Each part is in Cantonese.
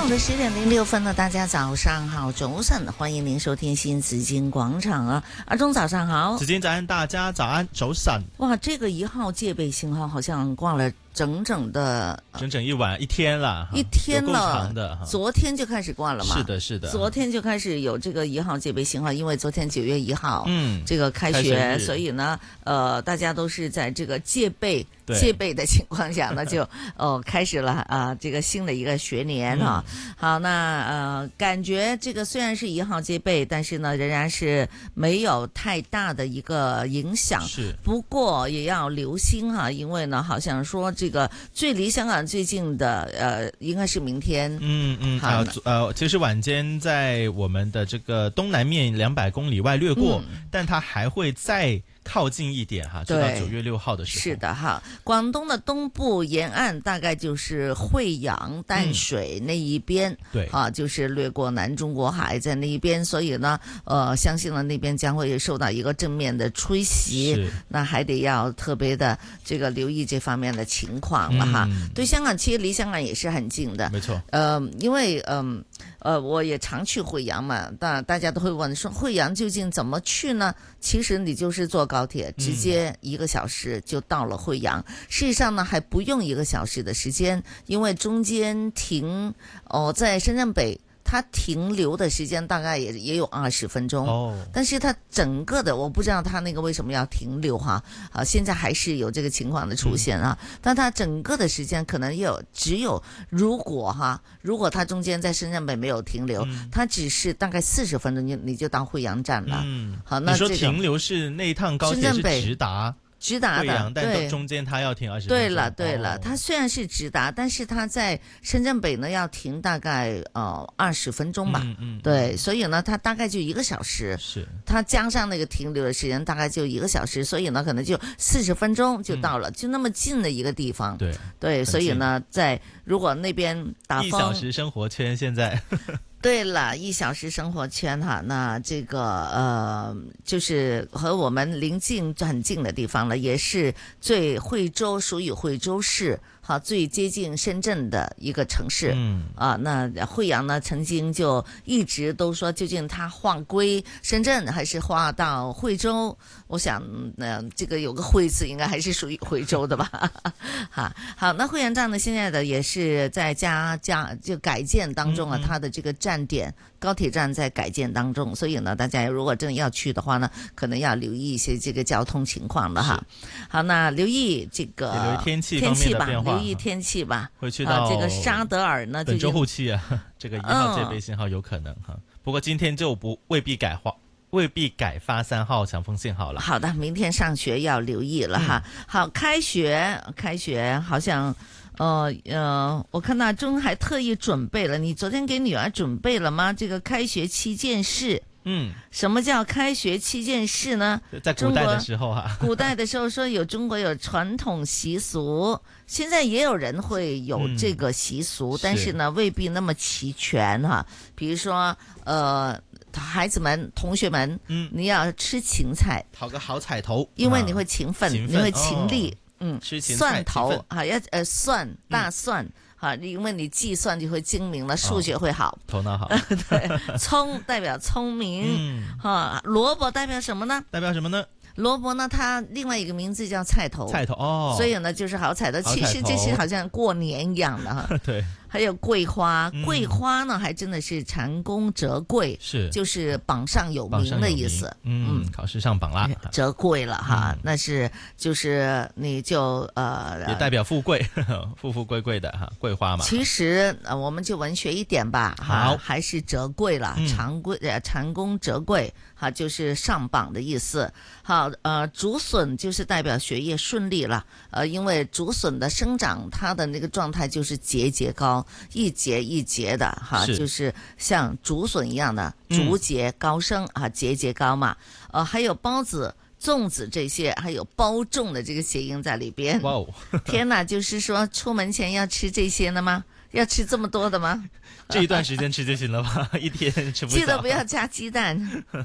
的10:06了，大家早上好，早晨，欢迎您收听新紫金广场啊，阿忠早上好， 紫金早安，大家早安，早晨。 哇，这个1号戒备信号好像挂了整整一天了， 一天了， 长的， 昨天就开始挂了嘛？ 是的，是的， 昨天就开始有这个1号戒备信号，因为昨天9月1号，这个开学，所以呢，大家都是在这个戒备的情况下呢，就开始了这个新的一个学年哈。好，那感觉这个虽然是1号戒备，但是呢，仍然是没有太大的一个影响。 是， 不过也要留心哈，因为呢，好像说这个最离香港最近的应该是明天。 其实晚间在我们的这个东南面200公里外掠过，但它还会再靠近一点哈，直到9月6号的时候。 是的哈，广东的东部沿岸大概就是惠阳、淡水那一边， 对啊，就是掠过南中国海在那一边，所以呢，相信呢那边将会受到一个正面的吹袭，那还得要特别的这个留意这方面的情况了哈。对香港，其实离香港也是很近的， 没错。 因为我也常去惠阳嘛，大家都会问说惠阳究竟怎么去呢？其实你就是坐高铁，直接1个小时就到了惠阳。事实上呢，还不用1个小时的时间，因为中间停在深圳北。它停留的时间大概也有20分钟，但是它整个的我不知道它那个为什么要停留哈，现在还是有这个情况的出现啊，但它整个的时间可能只有如果它中间在深圳北没有停留，它只是大概40分钟你就到惠阳站了。好，那你说停留是那一趟高铁是直达的，但中间它要停20分钟。 对了，它虽然是直达，但是它在深圳北呢要停大概20分钟吧。对，所以呢它大概就1个小时，是它加上那个停留的时间大概就1个小时，所以呢可能就40分钟就到了，就那么近的一个地方。对，所以呢如果那边打风，1 小时生活圈现在。 对了，1小时生活圈哈，那这个就是和我们邻近很近的地方了，也是惠州属于惠州市。好，最接近深圳的一个城市，那惠阳呢，曾经就一直都说，究竟它划归深圳还是划到惠州？我想，这个有个惠字，应该还是属于惠州的吧？好，那惠阳站呢，现在的也是在就改建当中啊，它的这个站点。高铁站在改建当中，所以呢，大家如果真的要去的话呢，可能要留意一些这个交通情况了哈。好，那留意这个留意天气方面的变化， 留意天气吧。 会去到这个沙德尔呢， 本周后期啊，这个1号戒备信号有可能哈。不过今天就未必改发3号强风信号了。 好的，明天上学要留意了哈。好，开学好像。我看到中还特意准备了，你昨天给女儿准备了吗？这个开学7件事。什么叫开学7件事呢？ 在古代的时候古代的时候说中国有传统习俗，现在也有人会有这个习俗，但是呢未必那么齐全哈。比如说孩子们、同学们，你要吃芹菜， 讨个好彩头， 因为你会勤奋，你会勤力。蒜头要大蒜因为你计算就会精明了，数学会好， 头脑好。 对，葱代表聪明，萝卜代表什么呢？萝卜呢，它另外一个名字叫菜头，所以呢就是好彩头。其实这是好像过年一样的哈。 对。 还有桂花，桂花呢还真的是蟾宫折桂，就是榜上有名的意思。 考试上榜啦， 折桂了哈，那是就是你就也代表富贵，富富贵贵的哈，桂花嘛。 其实我们就文学一点吧， 好， 还是折桂了，蟾宫折桂，就是上榜的意思。好，竹笋就是代表学业顺利了，因为竹笋的生长，它的那个状态就是节节高。一节一节的哈，就是像竹笋一样的竹节高升节节高嘛。还有包子、粽子这些，还有包重的这个谐音在里边。 哇哦！ 天哪，就是说出门前要吃这些的吗？要吃这么多的吗？ 这一段时间吃就行了吧，一天吃不下。 记得不要加鸡蛋。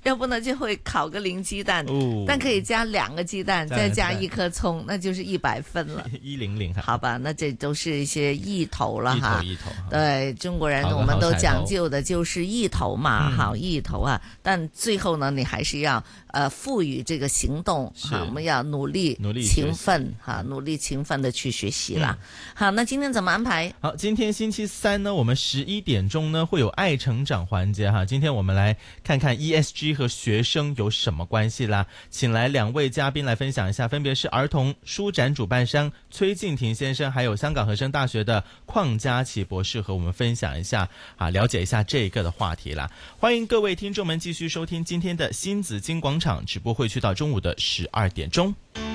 要不呢就会烤个零鸡蛋， 哦， 但可以加2个鸡蛋，再加1颗葱，那就是100分了。 100， 好吧，那这都是一些意头了哈。 意头， 对，中国人我们都讲究的就是意头嘛，好意头啊。但最后呢，你还是要赋予这个行动哈，我们要努力勤奋哈，努力勤奋的去学习啦。好，那今天怎么安排？ 好，今天星期三呢，我们11点钟呢会有爱成长环节哈。今天我们来看看 ESG 和学生有什么关系啦。请来2位嘉宾来分享一下，分别是儿童书展主办商崔敬庭先生，还有香港和生大学的邝家琪博士，和我们分享一下啊，了解一下这个的话题啦。欢迎各位听众们继续收听今天的新紫金广场直播，会去到中午的12点钟。